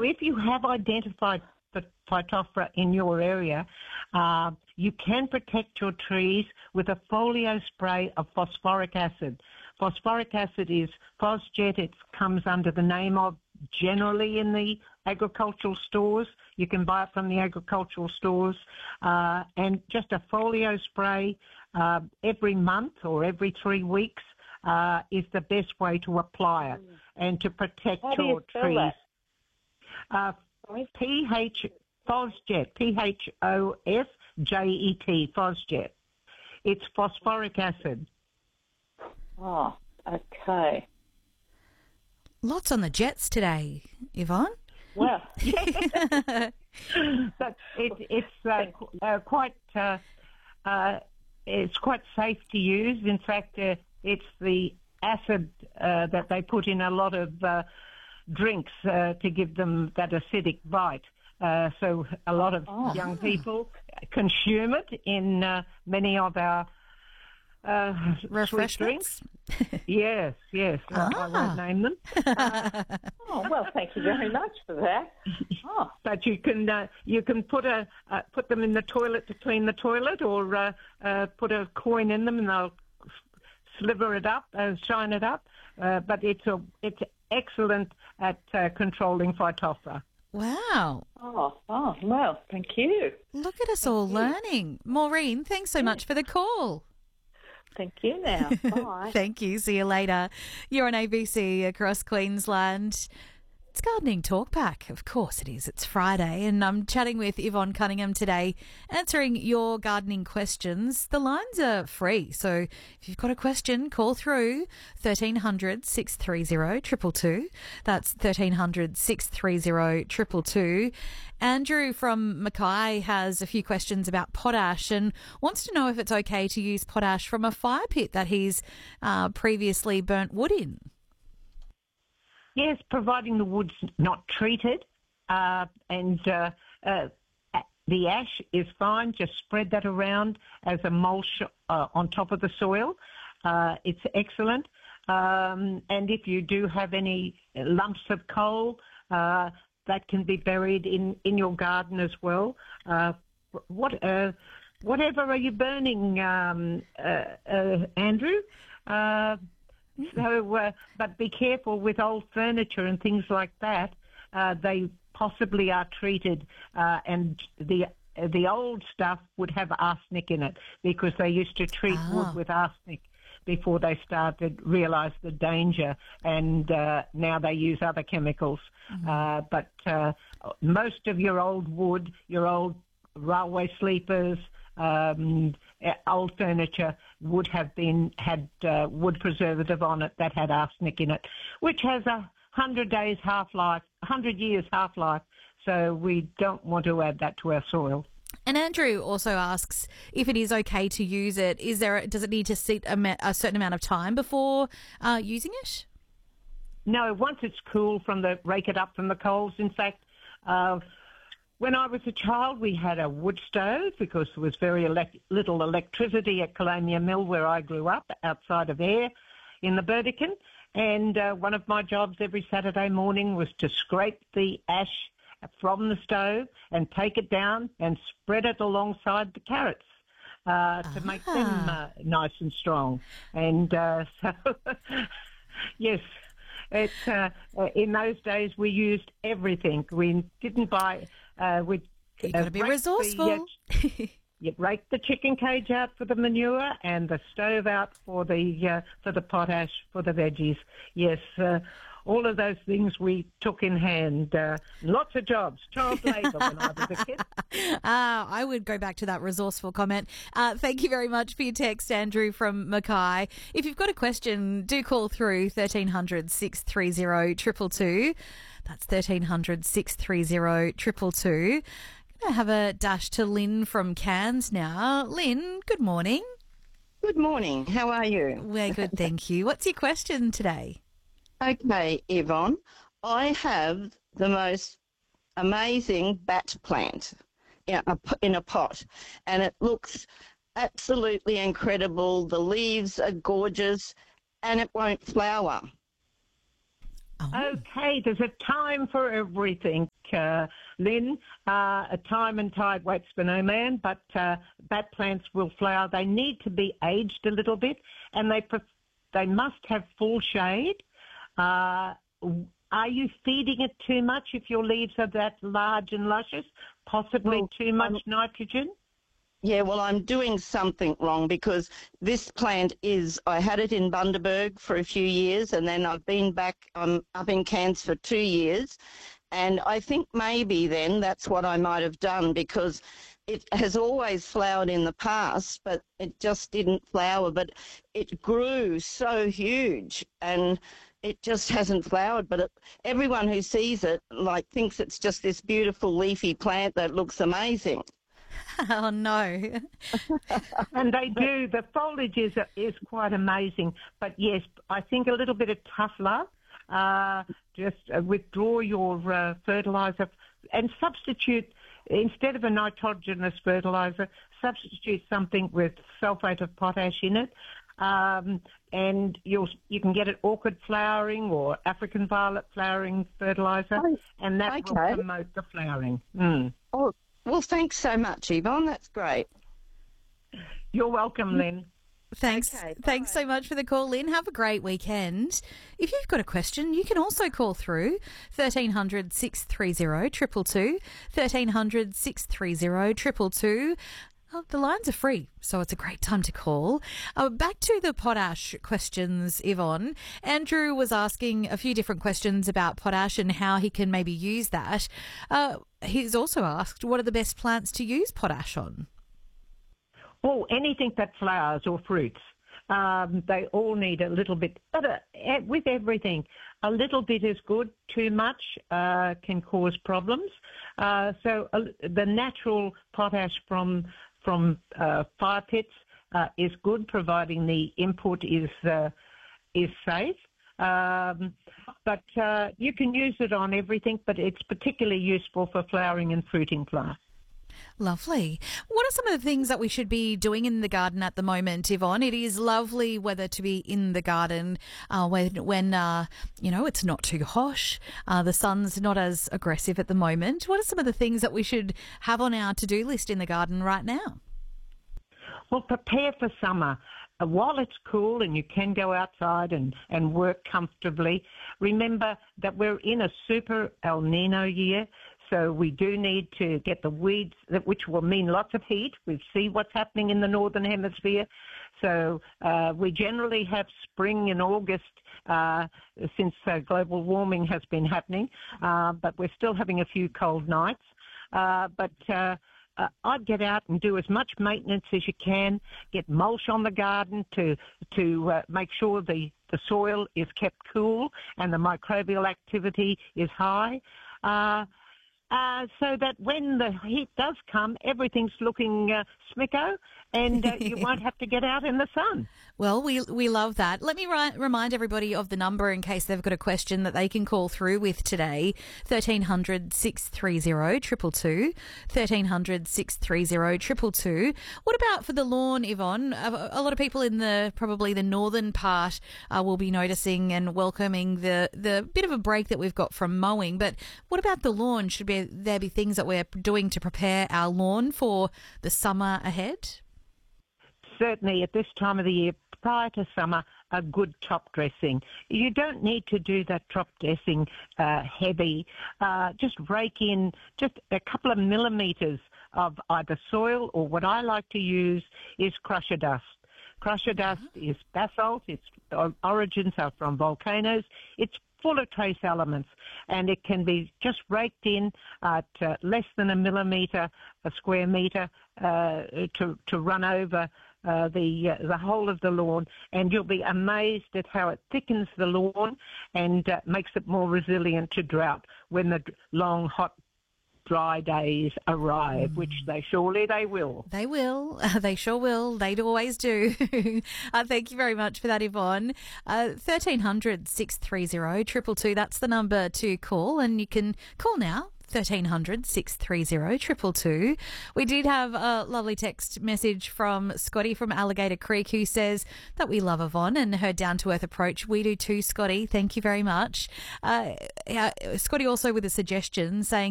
if you have identified the Phytophthora in your area, you can protect your trees with a folio spray of phosphoric acid. Phosphoric acid is Phosjet. It comes under the name of generally in the agricultural stores. You can buy it from the agricultural stores. And just a folio spray every month or every 3 weeks is the best way to apply it and to protect your trees. Phosjet, Phosjet, Phosjet. It's phosphoric acid. Oh, okay. Lots on the jets today, Yvonne. Well, but it's quite safe to use. In fact, it's the acid that they put in a lot of drinks to give them that acidic bite. So a lot of young people consume it in many of our refreshments. Yes. I won't name them. Well, thank you very much for that. Oh. But you can put them in the toilet to clean the toilet, or put a coin in them and they'll sliver it up, shine it up. But it's excellent at controlling Phytophthora. Wow. Oh, well, thank you. Look at us all learning. Maureen, thanks so much for the call. Thank you now. Bye. Thank you. See you later. You're on ABC across Queensland. It's Gardening Talkback. Of course it is. It's Friday and I'm chatting with Yvonne Cunningham today, answering your gardening questions. The lines are free, so if you've got a question, call through 1300 630 222. That's 1300 630 222. Andrew from Mackay has a few questions about potash and wants to know if it's okay to use potash from a fire pit that he's previously burnt wood in. Yes, providing the wood's not treated, and the ash is fine. Just spread that around as a mulch on top of the soil. It's excellent. And if you do have any lumps of coal, that can be buried in your garden as well. Whatever are you burning, Andrew? So, but be careful with old furniture and things like that. They possibly are treated, and the old stuff would have arsenic in it because they used to treat wood with arsenic before they realised the danger, and now they use other chemicals. But most of your old wood, your old railway sleepers, old furniture would have had wood preservative on it that had arsenic in it, which has 100 years half-life. So we don't want to add that to our soil. And Andrew also asks if it is okay to use it. Does it need to sit a certain amount of time before using it? No, once it's cool rake it up from the coals. In fact, when I was a child, we had a wood stove because there was very little electricity at Calamia Mill where I grew up, outside of Ayr in the Burdekin. And one of my jobs every Saturday morning was to scrape the ash from the stove and take it down and spread it alongside the carrots to make them nice and strong. And so, yes, in those days we used everything. We didn't buy... You've got to be resourceful. You rake the chicken cage out for the manure and the stove out for the potash for the veggies. Yes, all of those things we took in hand. Lots of jobs, child labour when I was a kid. I would go back to that resourceful comment. Thank you very much for your text, Andrew from Mackay. If you've got a question, do call through 1300 630 222. That's 1300 630 222. I'm going to have a dash to Lynn from Cairns now. Lynn, good morning. Good morning. How are you? We're good, thank you. What's your question today? Okay, Yvonne. I have the most amazing bat plant in a pot, and it looks absolutely incredible. The leaves are gorgeous, and it won't flower. Oh. Okay, there's a time for everything, Lynn. A time and tide waits for no man, but bat plants will flower. They need to be aged a little bit, and they must have full shade. Are you feeding it too much if your leaves are that large and luscious? Possibly too much nitrogen? Yeah, well, I'm doing something wrong because this plant I had it in Bundaberg for a few years, and then I've been back up in Cairns for 2 years. And I think maybe then that's what I might have done, because it has always flowered in the past, but it just didn't flower. But it grew so huge, and it just hasn't flowered. But everyone who sees it thinks it's just this beautiful leafy plant that looks amazing. Oh, no. And they do. The foliage is quite amazing. But yes, I think a little bit of tough love. Just withdraw your fertiliser and substitute, instead of a nitrogenous fertiliser, substitute something with sulphate of potash in it. And you can get it orchid flowering or African violet flowering fertiliser, and that will promote the flowering. Oh, well, thanks so much, Yvonne. That's great. You're welcome, Lynn. Thanks. Okay, Thanks so much for the call, Lynn. Have a great weekend. If you've got a question, you can also call through 1300 630 222, 1300 630 222. The lines are free, so it's a great time to call. Back to the potash questions, Yvonne. Andrew was asking a few different questions about potash and how he can maybe use that. He's also asked, what are the best plants to use potash on? Well, anything that flowers or fruits. They all need a little bit, but with everything, a little bit is good. Too much can cause problems. So the natural potash from fire pits is good, providing the input is safe. But you can use it on everything, but it's particularly useful for flowering and fruiting plants. Lovely. What are some of the things that we should be doing in the garden at the moment, Yvonne? It is lovely weather to be in the garden when it's not too hot. The sun's not as aggressive at the moment. What are some of the things that we should have on our to-do list in the garden right now? Well, prepare for summer. While it's cool and you can go outside and work comfortably, remember that we're in a super El Nino year. So we do need to get the weeds, which will mean lots of heat. We see what's happening in the Northern Hemisphere. So we generally have spring in August since global warming has been happening, but we're still having a few cold nights. I'd get out and do as much maintenance as you can, get mulch on the garden to make sure the soil is kept cool and the microbial activity is high. So that when the heat does come, everything's looking smicko, and you won't have to get out in the sun. Well, we love that. Let me remind everybody of the number in case they've got a question that they can call through with today. 1300 630 222, 1300 630 222. What about for the lawn, Yvonne? A lot of people in probably the northern part will be noticing and welcoming the bit of a break that we've got from mowing. But what about the lawn? Should there be things that we're doing to prepare our lawn for the summer ahead? Certainly at this time of the year, prior to summer, a good top dressing. You don't need to do that top dressing heavy. Just rake in just a couple of millimetres of either soil, or what I like to use is crusher dust. Crusher dust is basalt. Its origins are from volcanoes. It's full of trace elements, and it can be just raked in at less than a millimetre, a square metre, to run over the whole of the lawn, and you'll be amazed at how it thickens the lawn and makes it more resilient to drought when the long, hot, dry days arrive, which they will. They will. They sure will. They always do. Thank you very much for that, Yvonne. 1300 630 222. That's the number to call, and you can call now. 1300 630 222. We did have a lovely text message from Scotty from Alligator Creek, who says that we love Yvonne and her down-to-earth approach. We do too, Scotty. Thank you very much. Scotty also with a suggestion saying